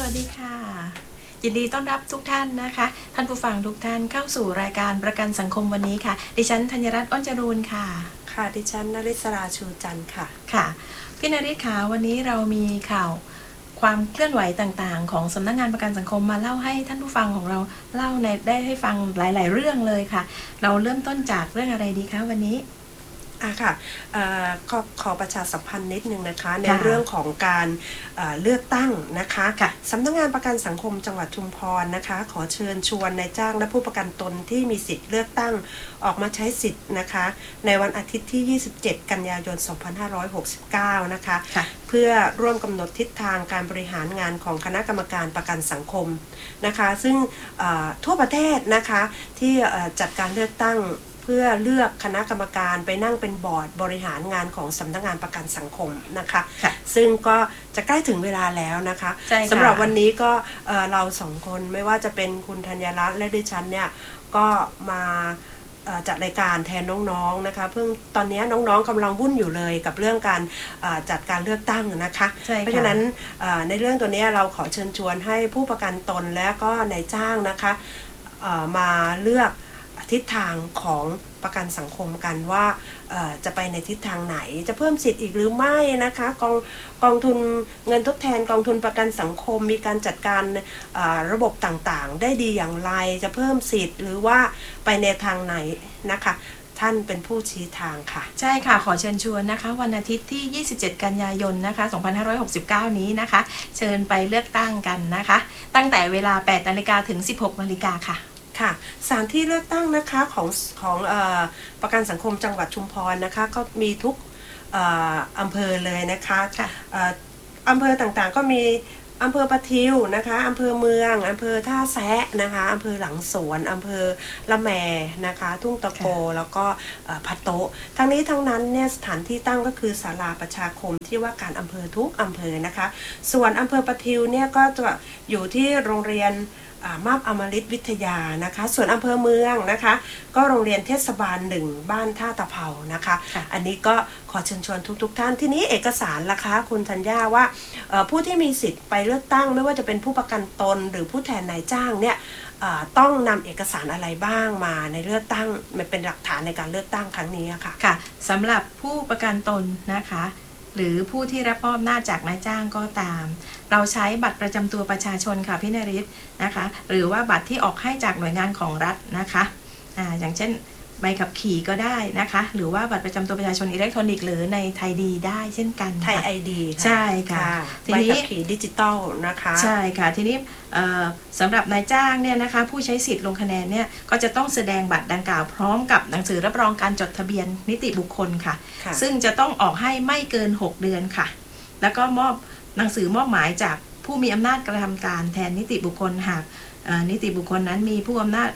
วัสดีค่ะยินดีต้อนรับทุกท่านนะคะท่านผู้ฟังทุกท่านเข้าสู่รายการประกันสังคมวันนี้ค่ะดิฉันธัญรัตน์อ้นจรูนค่ะค่ะดิฉันนริศราชูจันทร์ค่ะค่ะพี่นริศค่ะวันนี้เรามีข่าวความเคลื่อนไหวต่างๆของสำนักงานประกันสังคมมาเล่าให้ท่านผู้ฟังของเราเล่าได้ให้ฟังหลายๆเรื่องเลยค่ะเราเริ่มต้นจากเรื่องอะไรดีคะวันนี้ค่ะขอประชาสัมพันธ์นิดนึงนะคะในเรื่องของการเลือกตั้งนะคะสำนักงานประกันสังคมจังหวัดชุมพรนะคะขอเชิญชวนนายจ้างและผู้ประกันตนที่มีสิทธิ์เลือกตั้งออกมาใช้สิทธิ์นะคะในวันอาทิตย์ที่27กันยายน2569นะคะเพื่อร่วมกำหนดทิศทางการบริหารงานของคณะกรรมการประกันสังคมนะคะซึ่งทั่วประเทศนะคะที่จัดการเลือกตั้งเพื่อเลือกคณะกรรมการไปนั่งเป็นบอร์ดบริหารงานของสำนักงานประกันสังคมนะคะซึ่งก็จะใกล้ถึงเวลาแล้วนะคะสำหรับวันนี้ก็เราสองคนไม่ว่าจะเป็นคุณธัญรัตน์และดิฉันเนี่ยก็มาจัดรายการแทนน้องๆนะคะเพิ่งตอนนี้น้องๆกำลังวุ่นอยู่เลยกับเรื่องการจัดการเลือกตั้งนะคะเพราะฉะนั้นในเรื่องตัวนี้เราขอเชิญชวนให้ผู้ประกันตนและก็นายจ้างนะคะมาเลือกทิศทางของประกันสังคมกันว่าจะไปในทิศทางไหนจะเพิ่มสิทธิ์อีกหรือไม่นะคะกองทุนเงินทดแทนกองทุนประกันสังคมมีการจัดการระบบต่างๆได้ดีอย่างไรจะเพิ่มสิทธิ์หรือว่าไปในทางไหนนะคะท่านเป็นผู้ชี้ทางค่ะใช่ค่ะขอเชิญชวนนะคะวันอาทิตย์ที่27กันยายนนะคะ2569นี้นะคะเชิญไปเลือกตั้งกันนะคะตั้งแต่เวลา 8 นาฬิกาถึง 16 นาฬิกาค่ะค่ะสถานที่เลือกตั้งนะคะของประกันสังคมจังหวัดชุมพรนะคะก็มีทุกอำเภอเลยนะคะอำเภอต่างๆก็มีอำเภอปะทิวนะคะอำเภอเมืองอำเภอท่าแซะนะคะอำเภอหลังสวนอำเภอละแมนะคะทุ่งตะโกแล้วก็พัดโตทั้งนี้ทั้งนั้นเนี่ยสถานที่ตั้งก็คือศาลาประชาคมที่ว่าการอำเภอทุกอำเภอนะคะส่วนอำเภอปะทิวเนี่ยก็จะอยู่ที่โรงเรียนมาบอมฤตวิทยานะคะส่วนอำเภอเมืองนะคะก็โรงเรียนเทศบาล1บ้านท่าตะเภานะคะอันนี้ก็ขอเชิญชวนทุกท่านที่นี้เอกสารล่ะคะคุณธัญญาว่าผู้ที่มีสิทธิ์ไปเลือกตั้งไม่ว่าจะเป็นผู้ประกันตนหรือผู้แทนนายจ้างเนี่ยต้องนำเอกสารอะไรบ้างมาในเลือกตั้งมันเป็นหลักฐานในการเลือกตั้งครั้งนี้ค่ะค่ะสำหรับผู้ประกันตนนะคะหรือผู้ที่รับมอบอำนาจจากนายจ้างก็ตามเราใช้บัตรประจำตัวประชาชนค่ะพี่นฤทธิ์นะคะหรือว่าบัตรที่ออกให้จากหน่วยงานของรัฐนะคะอย่างเช่นใบขับขี่ก็ได้นะคะหรือว่าบัตรประจำตัวประชาชนอิเล็กทรอนิกส์หรือในไทยดีได้เช่นกันไทยไอดีใช่ค่ะใบขับขี่ดิจิตอลนะคะใช่ค่ะทีนี้สำหรับนายจ้างเนี่ยนะคะผู้ใช้สิทธิ์ลงคะแนนเนี่ยก็จะต้องแสดงบัตรดังกล่าวพร้อมกับหนังสือรับรองการจดทะเบียนนิติบุคคลค่ะซึ่งจะต้องออกให้ไม่เกิน6 เดือนค่ะแล้วก็มอบหนังสือมอบหมายจากผู้มีอำนาจกระทำการแทนนิติบุคคลหากนิติบุคคลนั้นมีผู้มีอำนาจ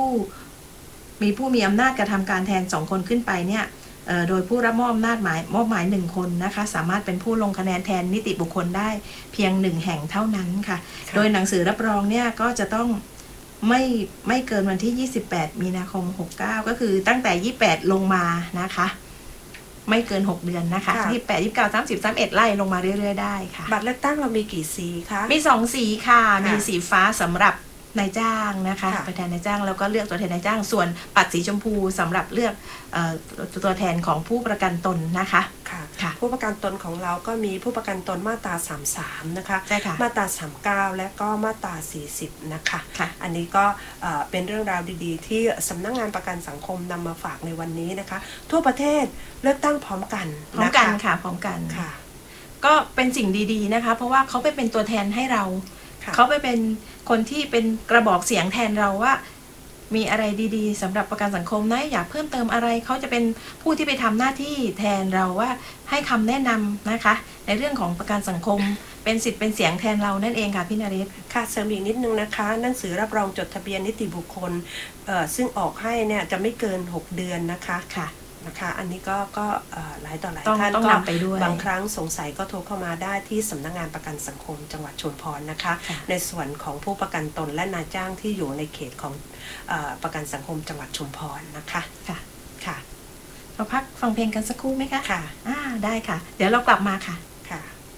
กระทำการแทน2 คนขึ้นไปเนี่ยโดยผู้รับมอบอำนาจมอบหมาย1 คนนะคะสามารถเป็นผู้ลงคะแนนแทนนิติบุคคลได้เพียง1 แห่งเท่านั้นค่ะโดยหนังสือรับรองเนี่ยก็จะต้องไม่เกินวันที่28มีนาคม69ก็คือตั้งแต่28ลงมานะคะไม่เกิน6 เดือนนะคะ28 29 30 31ไล่ลงมาเรื่อยๆได้ค่ะบัตรเลือกตั้งเรามีกี่สีคะมี2 สีค่ะมีสีฟ้าสำหรับนายจ้างนะคะตัวแทนนายจ้างแล้วก็เลือกตัวแทนนายจ้างส่วนบัตรสีชมพูสำหรับเลือกตัวแทนของผู้ประกันตนนะคะค่ะผู้ประกันตนของเราก็มีผู้ประกันตนมาตรา33นะคะมาตรา39และก็มาตรา40นะคะอันนี้ก็เป็นเรื่องราวดีๆที่สำนักงานประกันสังคมนำมาฝากในวันนี้นะคะทั่วประเทศเลือกตั้งพร้อมกันค่ะพร้อมกันค่ะก็เป็นสิ่งดีๆนะคะเพราะว่าเขาไปเป็นตัวแทนให้เราเขาไปเป็นคนที่เป็นกระบอกเสียงแทนเราว่ามีอะไรดีๆสำหรับประกันสังคมนะอยากเพิ่มเติมอะไรเขาจะเป็นผู้ที่ไปทำหน้าที่แทนเราว่าให้คำแนะนำนะคะในเรื่องของประกันสังคมเป็นสิทธิ์เป็นเสียงแทนเรานั่นเองค่ะพี่นฤทธิ์ค่ะเสริมอีกนิดนึงนะคะหนังสือรับรองจดทะเบียนนิติบุคคลซึ่งออกให้เนี่ยจะไม่เกิน6 เดือนนะคะนะคะอันนี้ก็หลายต่อหลายท่านก็บางครั้งสงสัยก็โทรเข้ามาได้ที่สำนักงานประกันสังคมจังหวัดชุมพรนะคะในส่วนของผู้ประกันตนและนายจ้างที่อยู่ในเขตของประกันสังคมจังหวัดชุมพรนะคะค่ะเราพักฟังเพลงกันสักครู่ไหมคะค่ะได้ค่ะเดี๋ยวเรากลับมาค่ะ